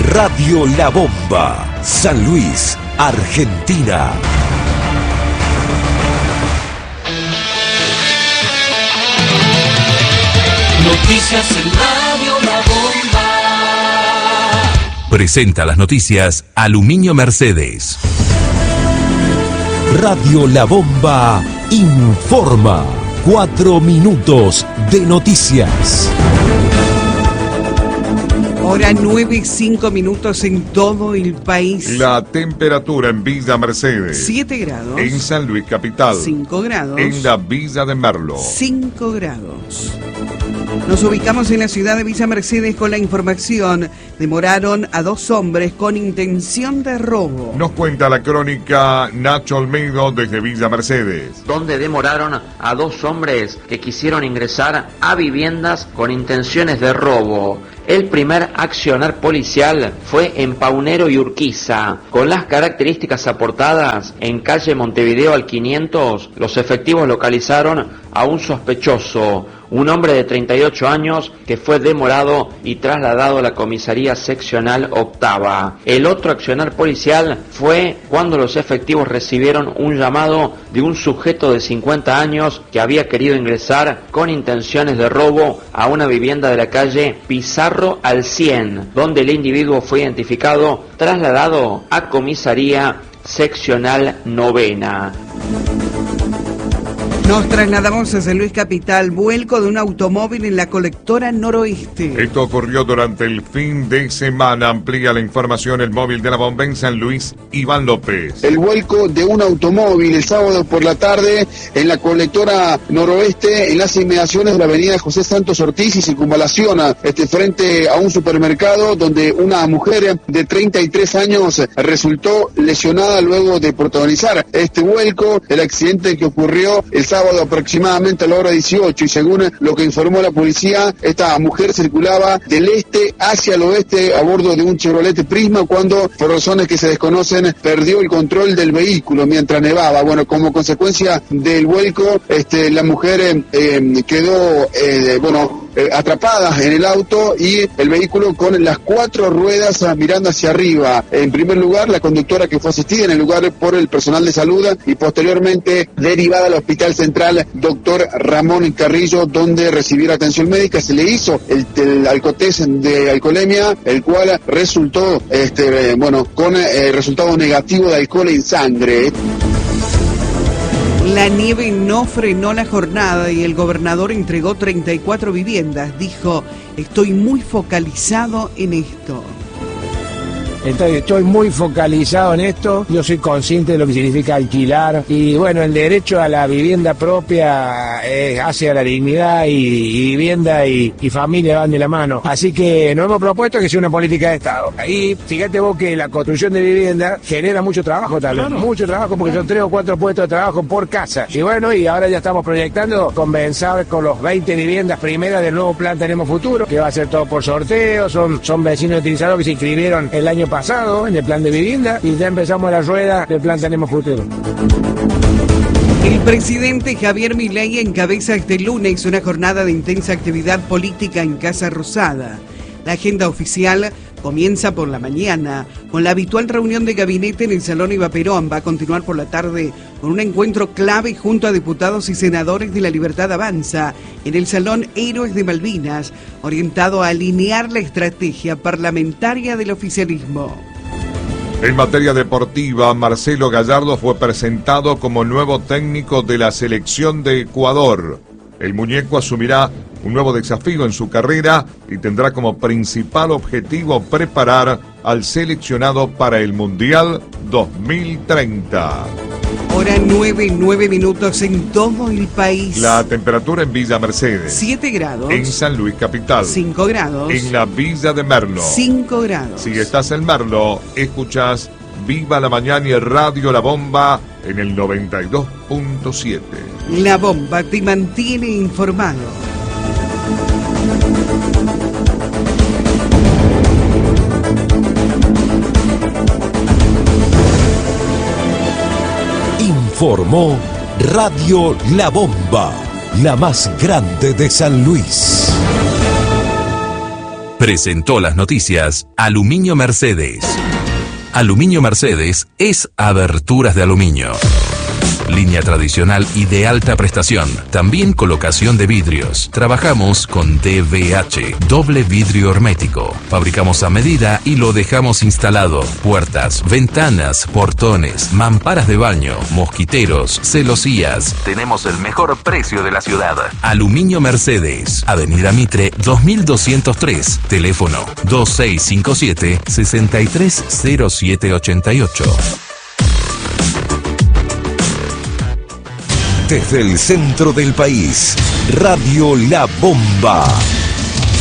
Radio La Bomba, San Luis, Argentina. Noticias en Radio La Bomba. Presenta las noticias Aluminio Mercedes. Radio La Bomba informa. 4 minutos de noticias. Hora 9:05 en todo el país. La temperatura en Villa Mercedes. 7 grados. En San Luis Capital. 5 grados. En la Villa de Merlo. 5 grados. Nos ubicamos en la ciudad de Villa Mercedes con la información. Demoraron a 2 hombres con intención de robo. Nos cuenta la crónica Nacho Olmedo desde Villa Mercedes. Donde demoraron a 2 hombres que quisieron ingresar a viviendas con intenciones de robo. El primer accionar policial fue en Paunero y Urquiza. Con las características aportadas en calle Montevideo al 500, los efectivos localizaron a un sospechoso, un hombre de 38 años que fue demorado y trasladado a la comisaría seccional octava. El otro accionar policial fue cuando los efectivos recibieron un llamado de un sujeto de 50 años que había querido ingresar con intenciones de robo a una vivienda de la calle Pizarro al 100, donde el individuo fue identificado, trasladado a comisaría seccional novena. Nos trasladamos a San Luis Capital. Vuelco de un automóvil en la colectora noroeste. Esto ocurrió durante el fin de semana. Amplía la información el móvil de la bomba en San Luis, Iván López. El vuelco de un automóvil el sábado por la tarde en la colectora noroeste, en las inmediaciones de la avenida José Santos Ortiz y circunvalación frente a un supermercado donde una mujer de 33 años resultó lesionada luego de protagonizar este vuelco. El accidente que ocurrió el sábado aproximadamente a la hora 18 y según lo que informó la policía, esta mujer circulaba del este hacia el oeste a bordo de un Chevrolet Prisma cuando, por razones que se desconocen, perdió el control del vehículo mientras nevaba. Bueno, como consecuencia del vuelco, la mujer quedó, atrapada en el auto y el vehículo con las 4 ruedas mirando hacia arriba. En primer lugar, la conductora que fue asistida en el lugar por el personal de salud y posteriormente derivada al Hospital Central Dr. Ramón Carrillo, donde recibió atención médica. Se le hizo el alcotest de alcoholemia, el cual resultó con resultado negativo de alcohol en sangre. La nieve no frenó la jornada y el gobernador entregó 34 viviendas. Dijo, estoy muy focalizado en esto. Entonces estoy muy focalizado en esto, yo soy consciente de lo que significa alquilar y bueno, el derecho a la vivienda propia hacia la dignidad y vivienda y familia van de la mano. Así que nos hemos propuesto que sea una política de Estado. Y fíjate vos que la construcción de vivienda genera mucho trabajo también, claro. Mucho trabajo porque son 3 o 4 puestos de trabajo por casa. Y bueno, y ahora ya estamos proyectando comenzar con los 20 viviendas primeras del nuevo plan Tenemos Futuro, que va a ser todo por sorteo, son vecinos utilizados que se inscribieron el año pasado en el plan de vivienda y ya empezamos la rueda del plan Tenemos Futuro. El presidente Javier Milei encabeza este lunes una jornada de intensa actividad política en Casa Rosada. La agenda oficial comienza por la mañana con la habitual reunión de gabinete en el Salón Eva Perón. Va a continuar por la tarde con un encuentro clave junto a diputados y senadores de La Libertad Avanza en el Salón Héroes de Malvinas, orientado a alinear la estrategia parlamentaria del oficialismo. En materia deportiva, Marcelo Gallardo fue presentado como nuevo técnico de la selección de Ecuador. El muñeco asumirá un nuevo desafío en su carrera y tendrá como principal objetivo preparar al seleccionado para el Mundial 2030. Hora 9:09 en todo el país. La temperatura en Villa Mercedes. 7 grados. En San Luis Capital. 5 grados. En la Villa de Merlo. 5 grados. Si estás en Merlo, escuchás Viva la Mañana y Radio La Bomba en el 92.7. La Bomba te mantiene informado. Informó Radio La Bomba, la más grande de San Luis. Presentó las noticias Aluminio Mercedes. Aluminio Mercedes es aberturas de aluminio. Línea tradicional y de alta prestación. También colocación de vidrios. Trabajamos con DVH, doble vidrio hermético. Fabricamos a medida y lo dejamos instalado. Puertas, ventanas, portones, mamparas de baño, mosquiteros, celosías. Tenemos el mejor precio de la ciudad. Aluminio Mercedes. Avenida Mitre 2203. Teléfono 2657-630788. Desde el centro del país, Radio La Bomba